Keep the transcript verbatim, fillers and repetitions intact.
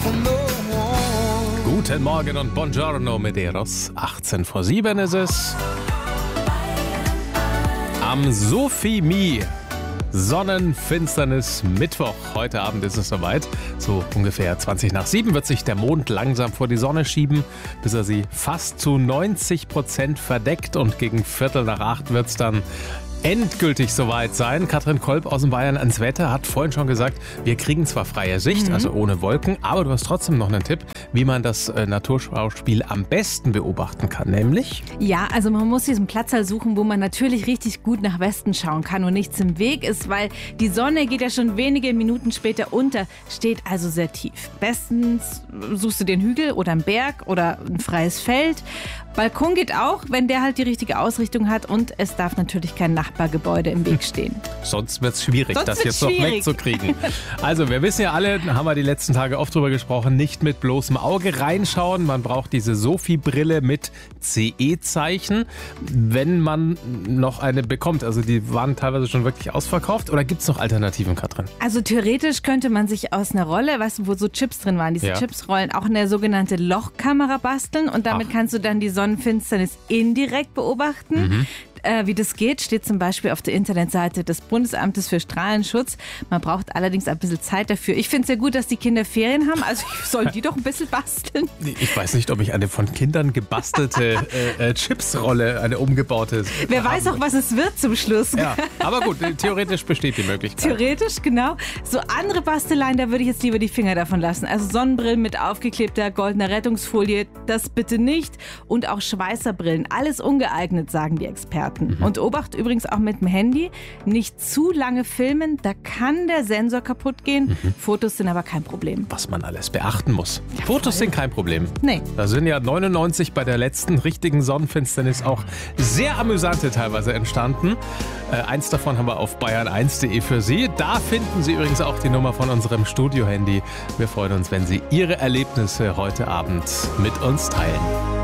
Guten Morgen und Buongiorno, Medeiros. achtzehn vor sieben ist es. Am Sophie-Mi. Sonnenfinsternis Mittwoch. Heute Abend ist es soweit. So ungefähr zwanzig nach sieben wird sich der Mond langsam vor die Sonne schieben, bis er sie fast zu neunzig Prozent verdeckt. Und gegen Viertel nach acht wird es dann endgültig soweit sein. Katrin Kolb aus dem Bayern ans Wetter hat vorhin schon gesagt, wir kriegen zwar freie Sicht, mhm. also ohne Wolken, aber du hast trotzdem noch einen Tipp, wie man das äh, Naturschauspiel am besten beobachten kann, nämlich? Ja, also man muss diesen Platz halt suchen, wo man natürlich richtig gut nach Westen schauen kann und nichts im Weg ist, weil die Sonne geht ja schon wenige Minuten später unter, steht also sehr tief. Bestens suchst du den Hügel oder einen Berg oder ein freies Feld. Balkon geht auch, wenn der halt die richtige Ausrichtung hat, und es darf natürlich kein Nachbargebäude im Weg stehen. Sonst wird es schwierig, Sonst das jetzt schwierig. noch wegzukriegen. Also wir wissen ja alle, haben wir die letzten Tage oft drüber gesprochen, nicht mit bloßem Auge reinschauen. Man braucht diese Sophie-Brille mit C E-Zeichen, wenn man noch eine bekommt. Also die waren teilweise schon wirklich ausverkauft. Oder gibt es noch Alternativen, Katrin? Also theoretisch könnte man sich aus einer Rolle, weißt du, wo so Chips drin waren, diese Ja. Chipsrollen, auch eine sogenannte Lochkamera basteln, und damit Ach. kannst du dann die Sonnenfinsternis indirekt beobachten. Mhm. Äh, wie das geht, steht zum Beispiel auf der Internetseite des Bundesamtes für Strahlenschutz. Man braucht allerdings ein bisschen Zeit dafür. Ich finde es sehr gut, dass die Kinder Ferien haben, also sollen die doch ein bisschen basteln. Ich weiß nicht, ob ich eine von Kindern gebastelte äh, äh, Chipsrolle, eine umgebaute... Wer weiß auch, was es wird zum Schluss. Ja, aber gut, theoretisch besteht die Möglichkeit. Theoretisch, genau. So andere Basteleien, da würde ich jetzt lieber die Finger davon lassen. Also Sonnenbrillen mit aufgeklebter goldener Rettungsfolie, das bitte nicht. Und auch Schweißerbrillen, alles ungeeignet, sagen die Experten. Mhm. Und Obacht übrigens auch mit dem Handy, nicht zu lange filmen, da kann der Sensor kaputt gehen. Mhm. Fotos sind aber kein Problem. Was man alles beachten muss. Ja, Fotos voll. sind kein Problem. Nee. Da sind ja neunundneunzig bei der letzten richtigen Sonnenfinsternis auch sehr amüsante teilweise entstanden. Äh, eins davon haben wir auf bayern eins punkt de für Sie. Da finden Sie übrigens auch die Nummer von unserem Studio-Handy. Wir freuen uns, wenn Sie Ihre Erlebnisse heute Abend mit uns teilen.